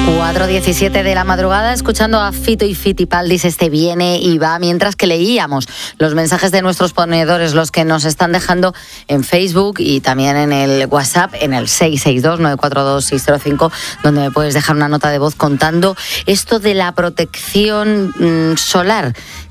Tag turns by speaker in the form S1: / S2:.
S1: 4:17 de la madrugada, escuchando a Fito y Fitipaldis, este viene y va, mientras que leíamos los mensajes de nuestros ponedores, los que nos están dejando en Facebook y también en el WhatsApp, en el 662-942-605, donde me puedes dejar una nota de voz contando esto de la protección solar,